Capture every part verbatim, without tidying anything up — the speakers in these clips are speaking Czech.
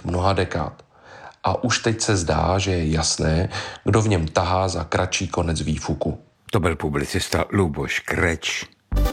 mnoha dekád. A už teď se zdá, že je jasné, kdo v něm tahá za kratší konec výfuku. To byl publicista Luboš Kreč.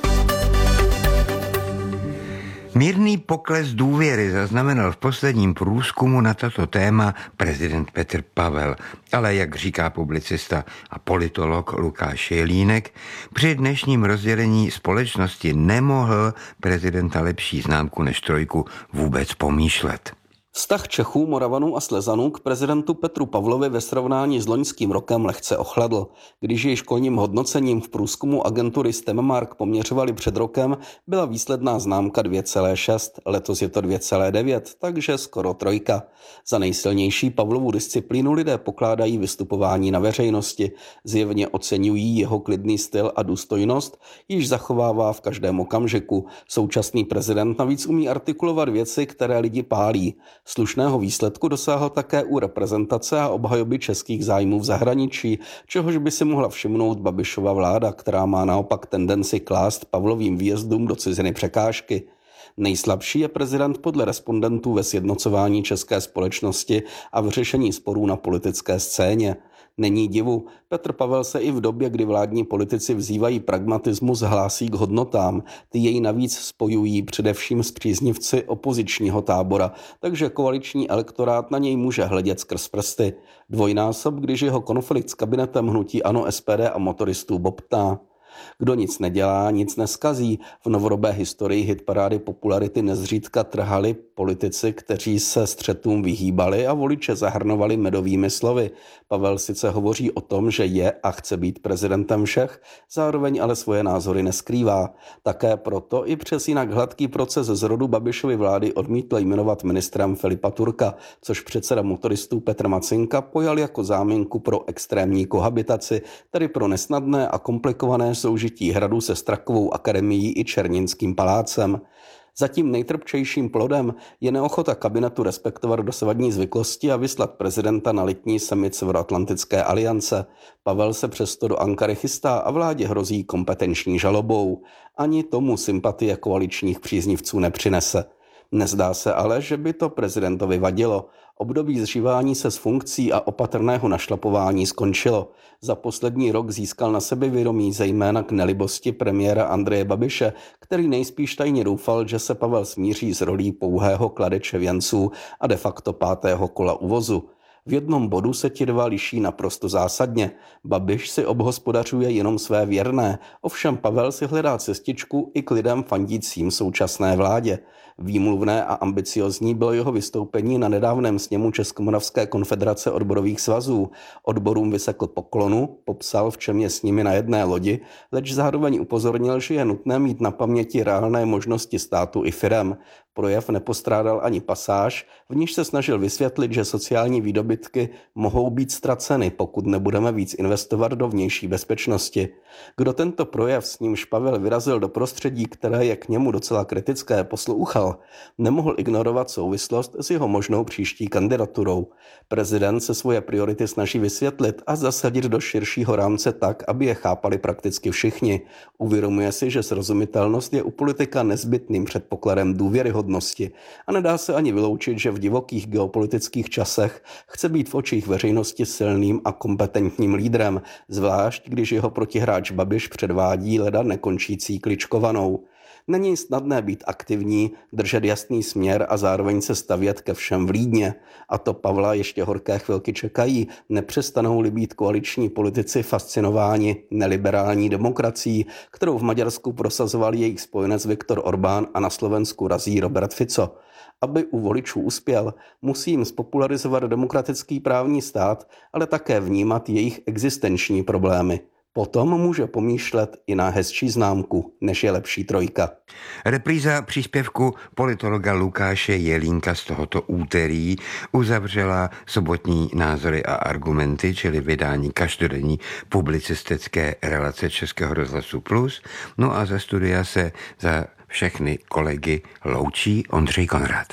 Mírný pokles důvěry zaznamenal v posledním průzkumu na toto téma prezident Petr Pavel. Ale jak říká publicista a politolog Lukáš Jelínek, při dnešním rozdělení společnosti nemohl prezidenta lepší známku než trojku vůbec pomýšlet. Vztah Čechů, Moravanů a Slezanů k prezidentu Petru Pavlovi ve srovnání s loňským rokem lehce ochladl. Když jej školním hodnocením v průzkumu agentury STEMmark poměřovali před rokem, byla výsledná známka dvě celá šest, letos je to dvě celá devět, takže skoro trojka. Za nejsilnější Pavlovu disciplínu lidé pokládají vystupování na veřejnosti, zjevně oceňují jeho klidný styl a důstojnost, již zachovává v každém okamžiku. Současný prezident navíc umí artikulovat věci, které lidi pálí. Slušného výsledku dosáhl také u reprezentace a obhajoby českých zájmů v zahraničí, čehož by si mohla všimnout Babišova vláda, která má naopak tendenci klást Pavlovým výjezdům do ciziny překážky. Nejslabší je prezident podle respondentů ve sjednocování české společnosti a v řešení sporů na politické scéně. Není divu, Petr Pavel se i v době, kdy vládní politici vzývají pragmatismus, hlásí k hodnotám. Ty jej navíc spojují především s příznivci opozičního tábora, takže koaliční elektorát na něj může hledět skrz prsty. Dvojnásob, když jeho konflikt s kabinetem hnutí ANO, S P D a motoristů bobtná. Kdo nic nedělá, nic neskazí. V novodobé historii hitparády popularity nezřídka trhali politici, kteří se střetům vyhýbali a voliče zahrnovali medovými slovy. Pavel sice hovoří o tom, že je a chce být prezidentem všech, zároveň ale svoje názory neskrývá. Také proto i přes jinak hladký proces zrodu Babišovy vlády odmítl jmenovat ministrem Filipa Turka, což předseda motoristů Petr Macinka pojal jako záminku pro extrémní kohabitaci, tedy pro nesnadné a komplikované soužití hradu se Strakovou akademií i Černínským palácem. Zatím nejtrpčejším plodem je neochota kabinetu respektovat dosavadní zvyklosti a vyslat prezidenta na letní summit Severoatlantické aliance. Pavel se přesto do Ankary chystá a vládě hrozí kompetenční žalobou. Ani tomu sympatie koaličních příznivců nepřinese. Nezdá se ale, že by to prezidentovi vadilo. Období zžívání se s funkcí a opatrného našlapování skončilo. Za poslední rok získal na sebevědomí zejména k nelibosti premiéra Andreje Babiše, který nejspíš tajně doufal, že se Pavel smíří s rolí pouhého kladeče věnců a de facto pátého kola uvozu. V jednom bodu se ti dva liší naprosto zásadně. Babiš si obhospodařuje jenom své věrné, ovšem Pavel si hledá cestičku i k lidem fandícím současné vládě. Výmluvné a ambiciozní bylo jeho vystoupení na nedávném sněmu Českomoravské konfederace odborových svazů. Odborům vysekl poklonu, popsal, v čem je s nimi na jedné lodi, leč zároveň upozornil, že je nutné mít na paměti reálné možnosti státu i firem. Projev nepostrádal ani pasáž, v níž se snažil vysvětlit, že sociální výdobytky mohou být ztraceny, pokud nebudeme víc investovat do vnější bezpečnosti. Kdo tento projev, s nímž Pavel vyrazil do prostředí, které je k němu docela kritické, poslouchal, nemohl ignorovat souvislost s jeho možnou příští kandidaturou. Prezident se svoje priority snaží vysvětlit a zasadit do širšího rámce tak, aby je chápali prakticky všichni. Uvědomuje si, že srozumitelnost je u politika nezbytným předpokladem důvěryhodnosti a nedá se ani vyloučit, že v divokých geopolitických časech chce být v očích veřejnosti silným a kompetentním lídrem, zvlášť když jeho protihráč Babiš předvádí leda nekončící kličkovanou. Není snadné být aktivní, držet jasný směr a zároveň se stavět ke všem vlídně. A to Pavla ještě horké chvilky čekají, nepřestanou-li být koaliční politici fascinováni neliberální demokracií, kterou v Maďarsku prosazoval jejich spojenec Viktor Orbán a na Slovensku razí Robert Fico. Aby u voličů uspěl, musí jim spopularizovat demokratický právní stát, ale také vnímat jejich existenční problémy. Potom může pomýšlet i na hezčí známku, než je lepší trojka. Repríza příspěvku politologa Lukáše Jelínka z tohoto úterý uzavřela sobotní názory a argumenty, čili vydání každodenní publicistické relace Českého rozhlasu Plus. No a ze studia se za všechny kolegy loučí Ondřej Konrad.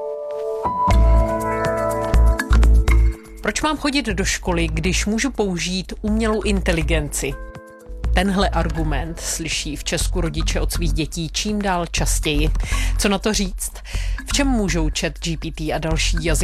Proč mám chodit do školy, když můžu použít umělou inteligenci? Tenhle argument slyší v Česku rodiče od svých dětí čím dál častěji. Co na to říct? V čem můžou Chat G P T a další jazyky